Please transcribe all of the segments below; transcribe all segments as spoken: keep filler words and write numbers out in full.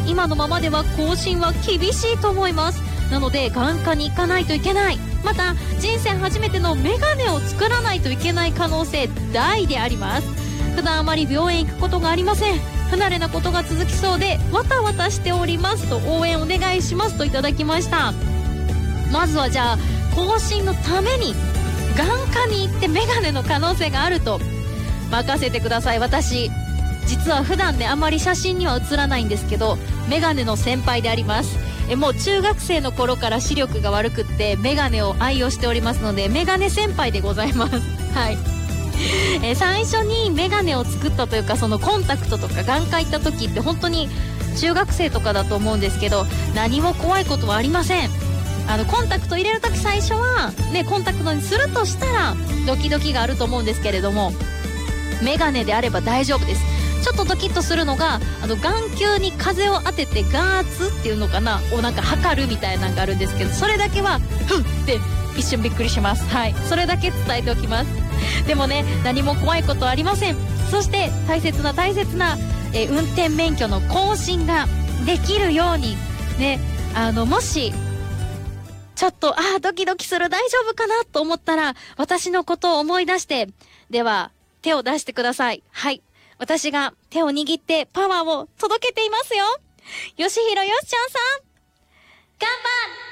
今のままでは更新は厳しいと思います。なので眼科に行かないといけない。また人生初めてのメガネを作らないといけない可能性大であります。普段あまり病院行くことがありません。不慣れなことが続きそうでわたわたしておりますと応援お願いしますといただきました。まずはじゃあ更新のために眼科に行ってメガネの可能性があると任せてください。私実は普段ねあまり写真には写らないんですけどメガネの先輩であります。えもう中学生の頃から視力が悪くってメガネを愛用しておりますのでメガネ先輩でございますはいえ最初にメガネを作ったというかそのコンタクトとか眼科行った時って本当に中学生とかだと思うんですけど何も怖いことはありません。あのコンタクト入れるとき最初はねコンタクトにするとしたらドキドキがあると思うんですけれどもメガネであれば大丈夫です。ちょっとドキッとするのがあの眼球に風を当ててガーツっていうのかなをなんか測るみたいなのがあるんですけどそれだけはふんって一瞬びっくりします。はいそれだけ伝えておきます。でもね何も怖いことはありません。そして大切な大切な、えー、運転免許の更新ができるようにねあのもしちょっとあードキドキする大丈夫かなと思ったら私のことを思い出してでは手を出してください。はい私が手を握ってパワーを届けていますよ。よしひろよしちゃんさん頑張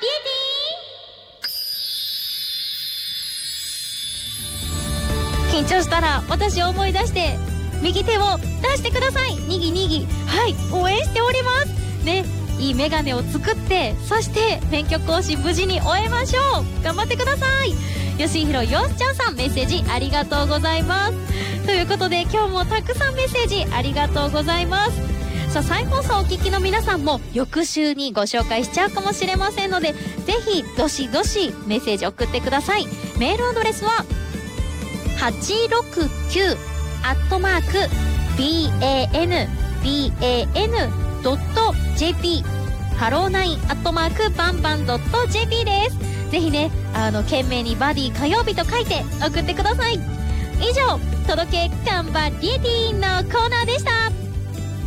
りーディー緊張したら私を思い出して右手を出してください。にぎにぎはい応援しておりますね。いいメガネを作ってそして免許更新無事に終えましょう。頑張ってください。よしひろよしちゃんさんメッセージありがとうございます。ということで今日もたくさんメッセージありがとうございます。さあ再放送をお聞きの皆さんも翌週にご紹介しちゃうかもしれませんのでぜひどしどしメッセージ送ってください。メールアドレスははちろくきゅうアットマーク ビーエーエヌビーエーエヌドットジェーピー ハローナインアットマークバンバンドットジェーピー です。ぜひねあの懸命にバディ火曜日と書いて送ってください。以上届け頑張りエディのコーナーでした。